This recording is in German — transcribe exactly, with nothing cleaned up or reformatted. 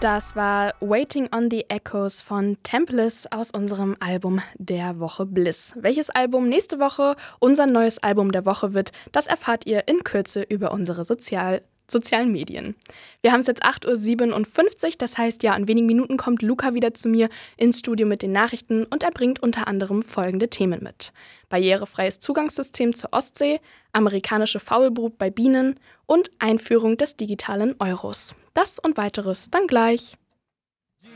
Das war Waiting on the Echoes von Tempest aus unserem Album der Woche Bliss. Welches Album nächste Woche unser neues Album der Woche wird, das erfahrt ihr in Kürze über unsere Sozial- sozialen Medien. Wir haben es jetzt acht Uhr siebenundfünfzig, das heißt, ja, in wenigen Minuten kommt Luca wieder zu mir ins Studio mit den Nachrichten und er bringt unter anderem folgende Themen mit. Barrierefreies Zugangssystem zur Ostsee, amerikanische Faulbrut bei Bienen und Einführung des digitalen Euros. Das und weiteres dann gleich.